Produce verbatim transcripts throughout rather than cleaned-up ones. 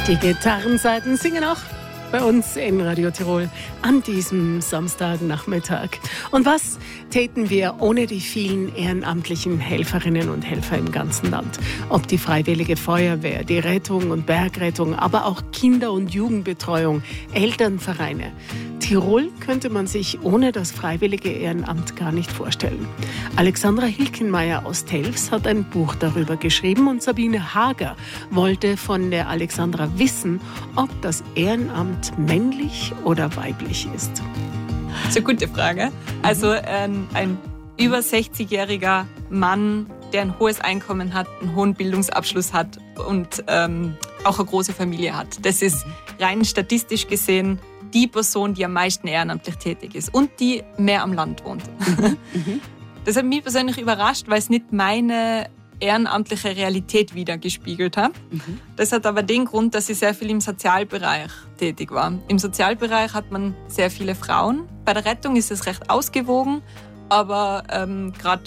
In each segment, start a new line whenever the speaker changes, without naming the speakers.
Die Gitarrenseiten singen auch bei uns in Radio Tirol an diesem Samstagnachmittag. Und was täten wir ohne die vielen ehrenamtlichen Helferinnen und Helfer im ganzen Land? Ob die Freiwillige Feuerwehr, die Rettung und Bergrettung, aber auch Kinder- und Jugendbetreuung, Elternvereine. Tirol könnte man sich ohne das freiwillige Ehrenamt gar nicht vorstellen. Alexandra Hilkenmeier aus Telfs hat ein Buch darüber geschrieben und Sabine Hager wollte von der Alexandra wissen, ob das Ehrenamt männlich oder weiblich ist.
Das ist eine gute Frage. Also ähm, ein über sechzigjähriger Mann, der ein hohes Einkommen hat, einen hohen Bildungsabschluss hat und ähm, auch eine große Familie hat. Das ist rein statistisch gesehen die Person, die am meisten ehrenamtlich tätig ist und die mehr am Land wohnt. Mhm. Das hat mich persönlich überrascht, weil es nicht meine ehrenamtliche Realität widergespiegelt hat. Mhm. Das hat aber den Grund, dass ich sehr viel im Sozialbereich tätig war. Im Sozialbereich hat man sehr viele Frauen. Bei der Rettung ist es recht ausgewogen, aber ähm, gerade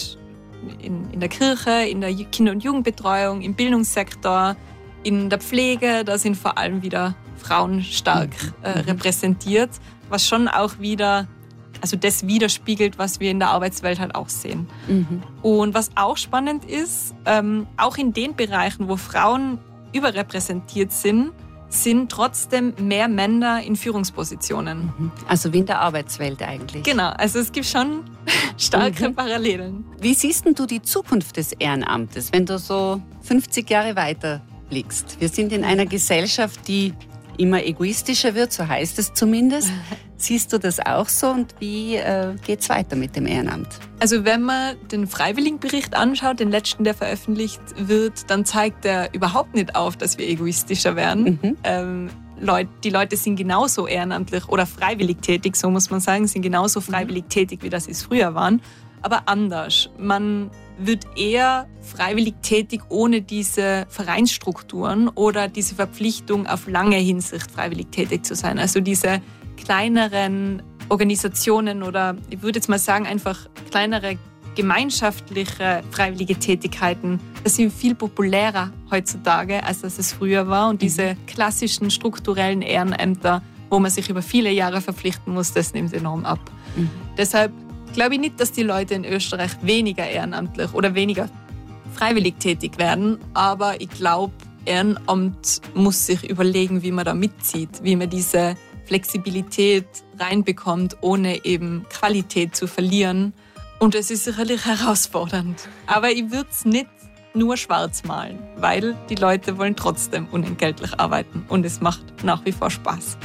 in, in der Kirche, in der Kinder- und Jugendbetreuung, im Bildungssektor, in der Pflege, da sind vor allem wieder Frauen stark äh, repräsentiert, was schon auch wieder, also das widerspiegelt, was wir in der Arbeitswelt halt auch sehen. Mhm. Und was auch spannend ist, ähm, auch in den Bereichen, wo Frauen überrepräsentiert sind, sind trotzdem mehr Männer in Führungspositionen.
Mhm. Also wie in der Arbeitswelt eigentlich.
Genau, also es gibt schon starke mhm. Parallelen.
Wie siehst denn du die Zukunft des Ehrenamtes, wenn du so fünfzig Jahre weiter blickst? Wir sind in einer Gesellschaft, die immer egoistischer wird, so heißt es zumindest. Siehst du das auch so und wie äh, geht es weiter mit dem Ehrenamt?
Also wenn man den Freiwilligenbericht anschaut, den letzten, der veröffentlicht wird, dann zeigt er überhaupt nicht auf, dass wir egoistischer werden. Mhm. Ähm, Leut, die Leute sind genauso ehrenamtlich oder freiwillig tätig, so muss man sagen, sind genauso freiwillig tätig, wie das es früher waren, aber anders. Man wird eher freiwillig tätig ohne diese Vereinsstrukturen oder diese Verpflichtung auf lange Hinsicht freiwillig tätig zu sein. Also diese kleineren Organisationen oder ich würde jetzt mal sagen einfach kleinere gemeinschaftliche freiwillige Tätigkeiten, das sind viel populärer heutzutage, als das es früher war. Und diese klassischen strukturellen Ehrenämter, wo man sich über viele Jahre verpflichten muss, das nimmt enorm ab. Mhm. Deshalb glaube ich nicht, dass die Leute in Österreich weniger ehrenamtlich oder weniger freiwillig tätig werden. Aber ich glaube, Ehrenamt muss sich überlegen, wie man da mitzieht, wie man diese Flexibilität reinbekommt, ohne eben Qualität zu verlieren. Und es ist sicherlich herausfordernd. Aber ich würde es nicht nur schwarz malen, weil die Leute wollen trotzdem unentgeltlich arbeiten. Und es macht nach wie vor Spaß.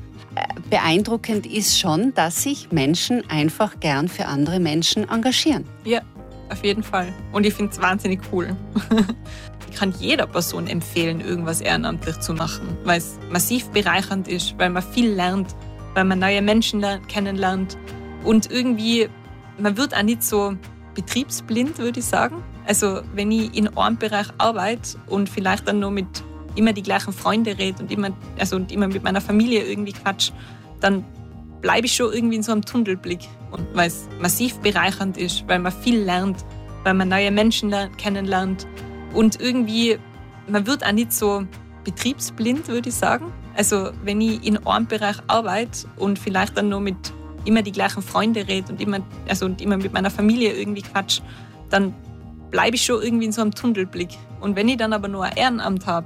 Beeindruckend ist schon, dass sich Menschen einfach gern für andere Menschen engagieren.
Ja, auf jeden Fall. Und ich finde es wahnsinnig cool. Ich kann jeder Person empfehlen, irgendwas ehrenamtlich zu machen, weil es massiv bereichernd ist, weil man viel lernt, weil man neue Menschen lernt, kennenlernt und irgendwie, man wird auch nicht so betriebsblind, würde ich sagen. Also wenn ich in einem Bereich arbeite und vielleicht dann nur mit immer die gleichen Freunde rede und immer, also und immer mit meiner Familie irgendwie quatsch, dann bleibe ich schon irgendwie in so einem Tunnelblick. Und weil es massiv bereichernd ist, weil man viel lernt, weil man neue Menschen lernt, kennenlernt und irgendwie, man wird auch nicht so betriebsblind, würde ich sagen. Also wenn ich in einem Bereich arbeite und vielleicht dann nur mit immer die gleichen Freunde rede und immer, also und immer mit meiner Familie irgendwie quatsch, dann bleibe ich schon irgendwie in so einem Tunnelblick. Und wenn ich dann aber nur ein Ehrenamt habe,